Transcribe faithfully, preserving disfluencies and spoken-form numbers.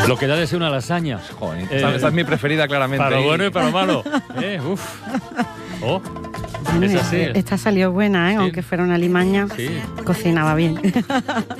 Lo que da de ser una lasaña. Joder, Eh, esa, esa es mi preferida, claramente. Para lo Y- bueno y para lo malo. Eh, uf. Oh, Bueno, es así. Esta salió buena, ¿eh? Sí. Aunque fuera una limaña, Sí. cocinaba bien.